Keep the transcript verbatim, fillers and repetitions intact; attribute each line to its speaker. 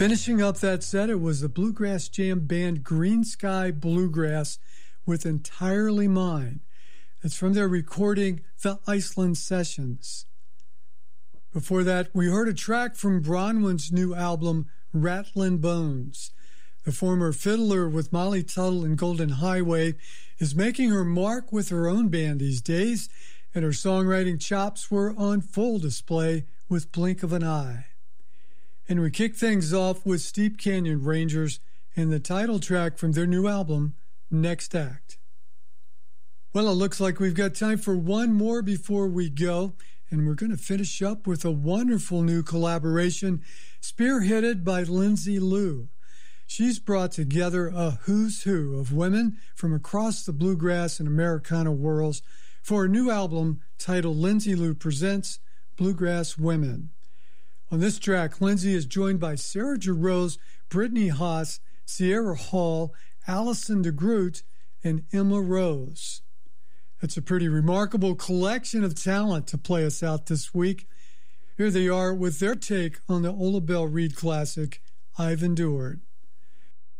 Speaker 1: Finishing up that set, it was the bluegrass jam band Green Sky Bluegrass with Entirely Mine. It's from their recording, The Iceland Sessions. Before that, we heard a track from Bronwyn's new album, Rattlin' Bones. The former fiddler with Molly Tuttle and Golden Highway is making her mark with her own band these days, and her songwriting chops were on full display with Blink of an Eye. And we kick things off with Steep Canyon Rangers and the title track from their new album, Next Act. Well, it looks like we've got time for one more before we go, and we're going to finish up with a wonderful new collaboration spearheaded by Lindsay Lou. She's brought together a who's who of women from across the bluegrass and Americana worlds for a new album titled Lindsay Lou Presents Bluegrass Women. On this track, Lindsay is joined by Sarah Jarosz, Brittany Haas, Sierra Hall, Allison DeGroot, and Emma Rose. It's a pretty remarkable collection of talent to play us out this week. Here they are with their take on the Ola Belle Reed classic, I've Endured.